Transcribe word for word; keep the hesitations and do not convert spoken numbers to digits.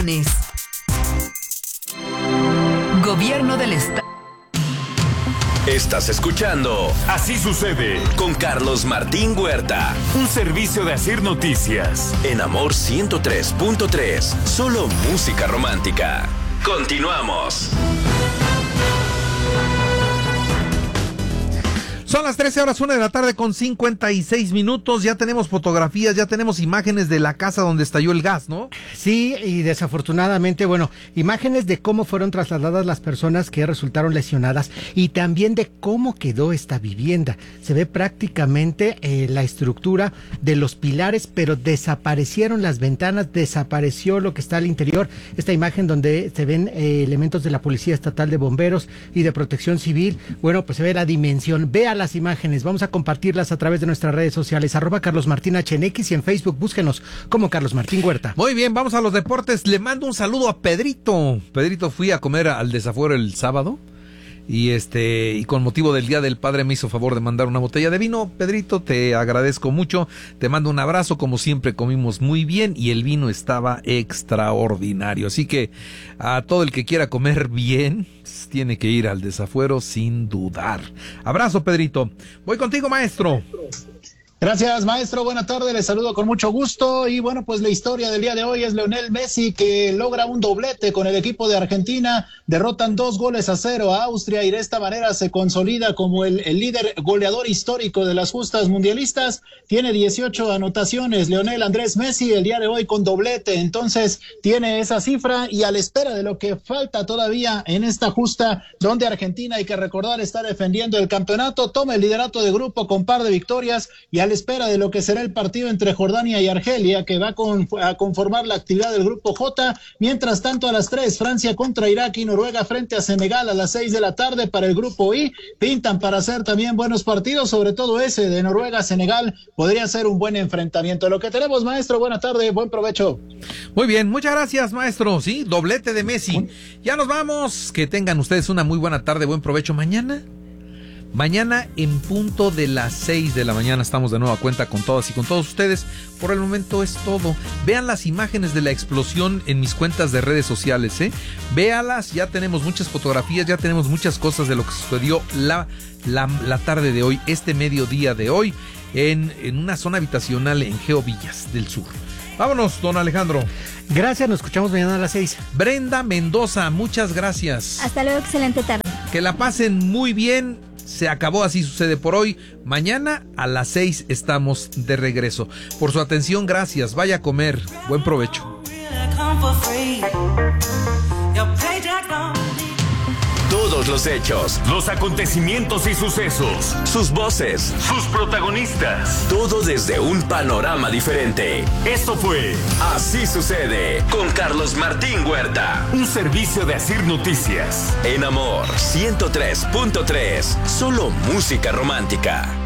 Elecciones. Gobierno del Estado. Estás escuchando Así sucede con Carlos Martín Huerta. Un servicio de Asir Noticias. En Amor ciento tres punto tres. Solo música romántica. Continuamos. Son las trece horas, una de la tarde con cincuenta y seis minutos. Ya tenemos fotografías, ya tenemos imágenes de la casa donde estalló el gas, ¿no? Sí, y desafortunadamente, bueno, imágenes de cómo fueron trasladadas las personas que resultaron lesionadas y también de cómo quedó esta vivienda. Se ve prácticamente eh, la estructura de los pilares, pero desaparecieron las ventanas, desapareció lo que está al interior. Esta imagen donde se ven eh, elementos de la Policía Estatal de Bomberos y de Protección Civil, bueno, pues se ve la dimensión. Vea las imágenes, vamos a compartirlas a través de nuestras redes sociales, arroba Carlos Martín H N X, y en Facebook búsquenos como Carlos Martín Huerta. Muy bien, vamos a los deportes. Le mando un saludo a Pedrito. Pedrito, fui a comer al Desafuero el sábado y este y con motivo del Día del Padre me hizo favor de mandar una botella de vino. Pedrito, te agradezco mucho, te mando un abrazo. Como siempre comimos muy bien y el vino estaba extraordinario, así que a todo el que quiera comer bien tiene que ir al Desafuero sin dudar. Abrazo, Pedrito. Voy contigo, maestro. Gracias, maestro. Buenas tardes, les saludo con mucho gusto. Y bueno, pues la historia del día de hoy es Lionel Messi, que logra un doblete con el equipo de Argentina. Derrotan dos goles a cero a Austria y de esta manera se consolida como el, el líder goleador histórico de las justas mundialistas. Tiene dieciocho anotaciones. Lionel Andrés Messi el día de hoy con doblete. Entonces tiene esa cifra y a la espera de lo que falta todavía en esta justa, donde Argentina, hay que recordar, está defendiendo el campeonato, toma el liderato de grupo con par de victorias y al espera de lo que será el partido entre Jordania y Argelia, que va con, a conformar la actividad del grupo J. Mientras tanto, a las tres, Francia contra Irak y Noruega frente a Senegal a las seis de la tarde para el grupo I. Pintan para hacer también buenos partidos, sobre todo ese de Noruega-Senegal, podría ser un buen enfrentamiento. Lo que tenemos, maestro, buena tarde, buen provecho. Muy bien, muchas gracias, maestro. Sí, doblete de Messi. Ya nos vamos, que tengan ustedes una muy buena tarde, buen provecho. Mañana Mañana en punto de las seis de la mañana estamos de nueva cuenta con todas y con todos ustedes. Por el momento es todo. Vean las imágenes de la explosión en mis cuentas de redes sociales, ¿eh? Véalas, ya tenemos muchas fotografías, ya tenemos muchas cosas de lo que sucedió la, la, la tarde de hoy, este mediodía de hoy, en, en una zona habitacional en Geo Villas del Sur. Vámonos, don Alejandro. Gracias, nos escuchamos mañana a las seis. Brenda Mendoza, muchas gracias. Hasta luego, excelente tarde. Que la pasen muy bien. Se acabó Así Sucede por hoy. Mañana a las seis estamos de regreso. Por su atención, gracias. Vaya a comer. Buen provecho. Todos los hechos, los acontecimientos y sucesos, sus voces, sus protagonistas, todo desde un panorama diferente. Esto fue Así Sucede con Carlos Martín Huerta. Un servicio de Asir Noticias. En Amor ciento tres punto tres. Solo música romántica.